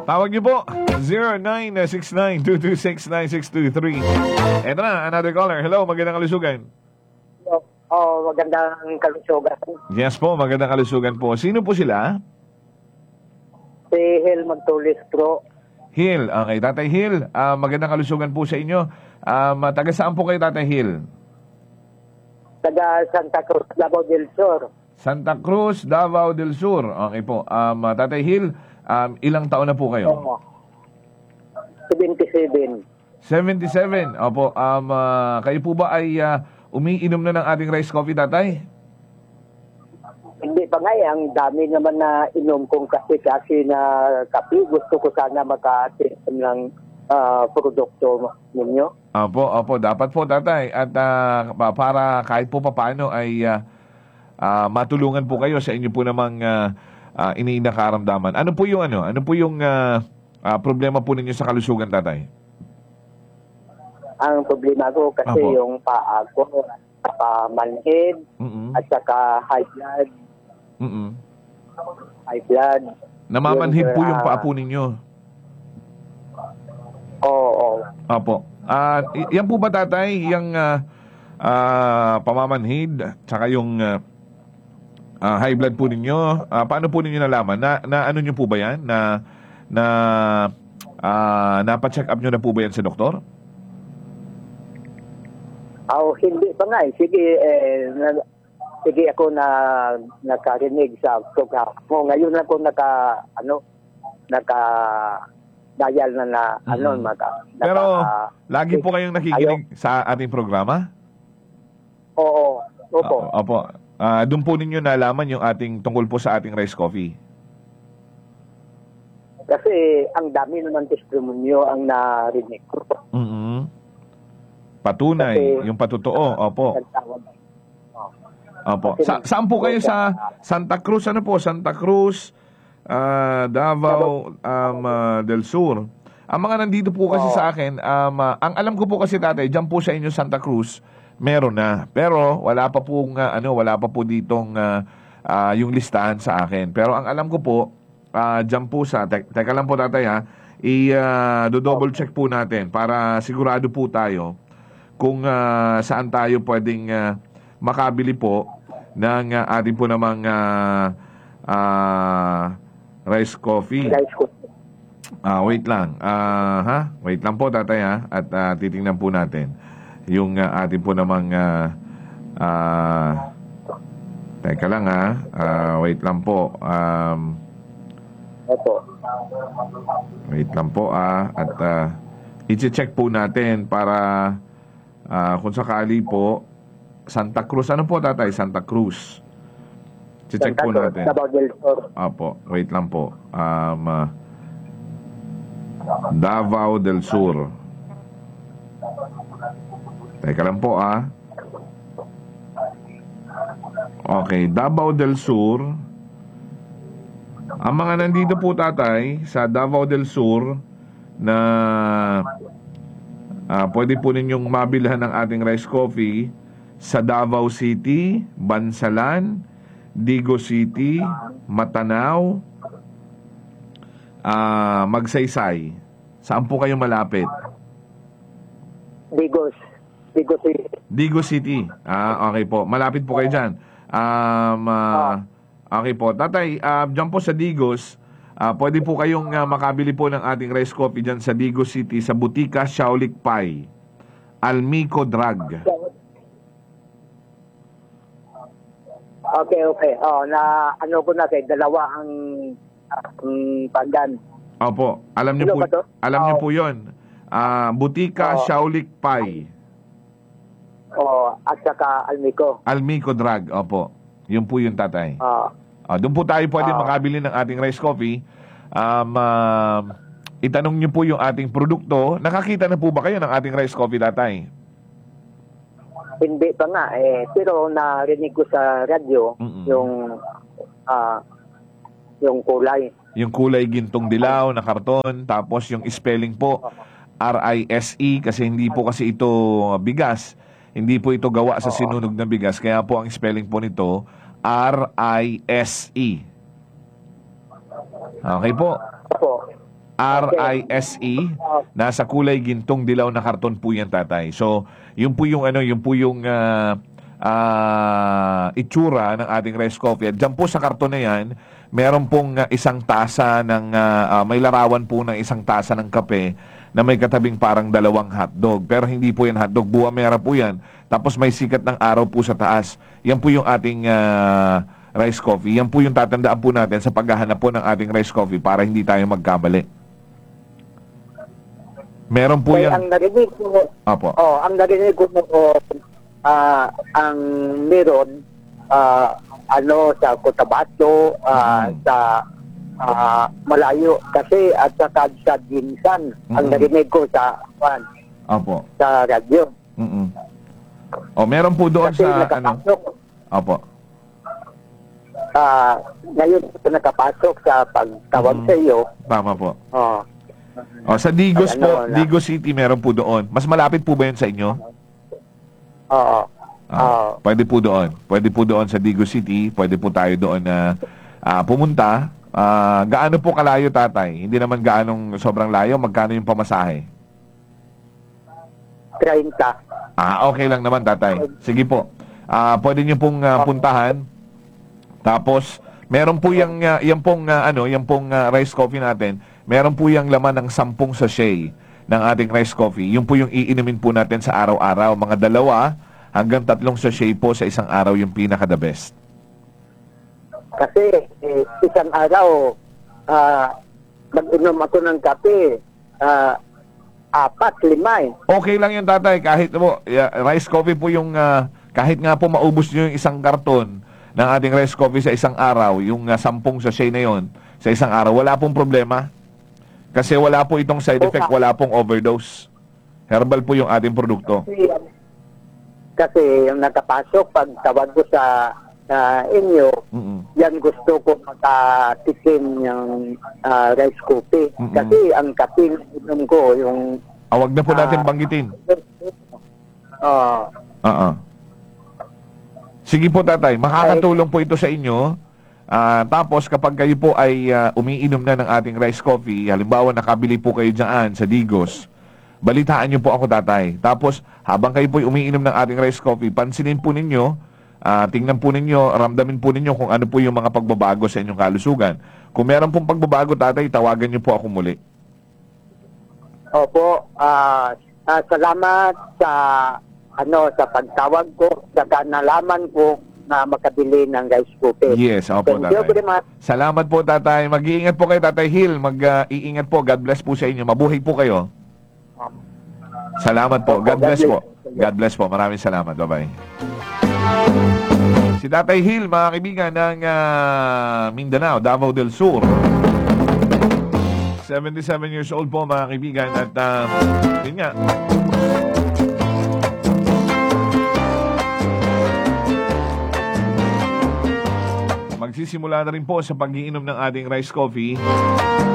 Tawag niyo po, 0969-226-9623. Eto na, another caller. Hello, magandang kalusugan. Magandang kalusugan. Yes po, magandang kalusugan po. Sino po sila? Si Hel Magtulis Pro. Hill. Okay, Tatay Hill, magandang kalusugan po sa inyo. Taga saan po kayo, Tatay Hill? Taga Santa Cruz, Davao del Sur. Santa Cruz, Davao del Sur. Okay po. Tatay Hill, ilang taon na po kayo? 77. 77. Opo. Kayo po ba ay umiinom na ng ating rice coffee, Tatay? Hindi pa nga ang dami naman na inom kong kasi na kape. Gusto ko sana maka-test ng produkto ninyo. Opo. Dapat po, Tatay. At para kahit po papaano ay matulungan po kayo sa inyo po namang iniinakaramdaman. Ano po yung problema po ninyo sa kalusugan, Tatay? Ang problema ko kasi Apo. yung paa ko, manhid, at saka high blood. High blood. Namamanhid po yung paa po ninyo. Oo. Opo. Yan po ba, Tatay, yung pamamanhid, tsaka yung high blood po ninyo? Paano po ninyo nalaman? Na ano nyo po ba yan? Napa-check up nyo na po ba yan sa doktor? Hindi pa nga eh. Sige ako na nakarinig sa program mo. Ngayon lang ako naka-dial Pero lagi po kayong nakikinig sa ating programa? Oo. Opo. Opo. Doon po ninyo nalaman yung ating tungkol po sa ating rice coffee. Kasi ang dami naman testimonyo ang narinig ko. Patunay, Kasi, yung patotoo. Opo. Opo. Saan po kayo sa Santa Cruz? Ano po? Santa Cruz, Davao del Sur. Ang mga nandito po kasi sa akin, ang alam ko po kasi, Tatay, dyan po sa inyo Santa Cruz, meron na. Pero wala pa po ditong yung listahan sa akin. Pero ang alam ko po, dyan po teka lang po, Tatay, ha, do-double check po natin para sigurado po tayo kung saan tayo pwedeng makabili po ng ating po namang rice coffee. Wait lang. Wait lang po, Tatay, ha, at titingnan po natin yung ating po namang teka lang, ha. Wait lang po. Opo. Wait lang po, at i-check po natin para kung sakali po Santa Cruz. Ano po, Tatay? Santa Cruz. I-check po natin. Opo, wait lang po. Davao del Sur. Teka lang po, Okay, Davao del Sur. Ang mga nandito po, Tatay, sa Davao del Sur na pwede po ninyong mabilhan ng ating rice coffee sa Davao City, Bansalan, Digo City, Matanao, Magsaysay. Saan po kayo malapit? Digo City. Digo City. Okay po. Malapit po kayo dyan. Okay po. Tatay, dyan po sa Digos, pwede po kayong makabili po ng ating rice coffee dyan sa Digo City, sa Butika Shaulik Pai, Almico Drug. Okay. Na ano ko na kay dalawa ang pandan. Opo. Alam niyo po, alam niyo po 'yon. Butika Shaulik Pai. At saka Almico Drug. Opo. Yun po yung, Tatay. Doon po tayo pwede makabili ng ating rice coffee. Itanong niyo po yung ating produkto. Nakakita na po ba kayo ng ating rice coffee, Tatay? Hindi pa nga pero narinig ko sa radyo yung kulay. Yung kulay gintong dilaw na karton, tapos yung spelling po RISE, kasi hindi po kasi ito bigas. Hindi po ito gawa sa sinunog na bigas, kaya po ang spelling po nito RISE. Okay po. RISE. Nasa kulay gintong dilaw na karton po yan, tatay. So, yun po yung itsura ng ating rice coffee. At dyan po sa karton na yan, meron pong isang tasa ng, may larawan po ng isang tasa ng kape na may katabing parang dalawang hotdog. Pero hindi po yan hotdog, buwamera po yan. Tapos may sikat ng araw po sa taas. Yan po yung ating rice coffee. Yan po yung tatandaan po natin sa paghahanap po ng ating rice coffee para hindi tayo magkamali. Meron po Kaya yan. ang narinig ko, Apo. ang narinig ko ang meron sa Cotabato, sa malayo kasi at saka sa Ginsan ang narinig ko Apo. sa radyo. Meron po doon Kasi sa nakapasok, Apo. ngayon nakapasok sa pagtawag sa iyo. Tama po. Oh, Sa Digos Ay, po, ano, Digos City meron po doon. Mas malapit po ba yun sa inyo? oo. Pwede po doon. Pwede po doon sa Digos City. Pwede po tayo doon na pumunta. Gaano po kalayo, tatay? Hindi naman gaanong sobrang layo. Magkano yung pamasahe? 30. Okay lang naman, tatay. Sige po. Pwede niyo pong puntahan. Tapos, meron po yung rice coffee natin. Meron po yung laman ng 10 sachet ng ating rice coffee. Yung po yung iinumin po natin sa araw-araw. Mga 2 hanggang 3 sachet po sa isang araw yung pinaka-the best. Kasi isang araw mag-inom ako ng kape 4, 5. Okay lang yun, tatay. Kahit po, rice coffee po yung, kahit nga po maubos nyo yung isang karton ng ating rice coffee sa isang araw, yung 10 sachet na yon sa isang araw, wala pong problema. Kasi wala po itong side effect, wala pong overdose. Herbal po yung ating produkto. Kasi yung nakapasok, pag tawag ko sa inyo, yan gusto ko makatikim yung rice coffee. Kasi ang kape inom ko, yung... Wag na po natin banggitin. Sige po, tatay. Makakatulong po ito sa inyo. Tapos kapag kayo po ay umiinom na ng ating rice coffee, halimbawa nakabili po kayo dyan sa Digos, balitaan nyo po ako, tatay. Tapos habang kayo po ay umiinom ng ating rice coffee, pansinin po ninyo, tingnan po ninyo, ramdamin po ninyo kung ano po yung mga pagbabago sa inyong kalusugan. Kung meron pong pagbabago, tatay, tawagan nyo po ako muli. Opo, salamat sa sa pagtawag ko, saka nalaman ko na makabili ng rice coffee. Yes, opo, Thank you very tatay. much. Salamat po, tatay. Mag-iingat po kayo, Tatay Hill. Mag-iingat po. God bless po sa inyo. Mabuhay po kayo. Salamat po. God bless po. God bless po. Maraming salamat. Bye-bye. Si Tatay Hill, mga kaibigan ng Mindanao, Davao del Sur. 77 years old po, mga kaibigan. At yun nga, magsisimula na rin po sa pag-iinom ng ating rice coffee.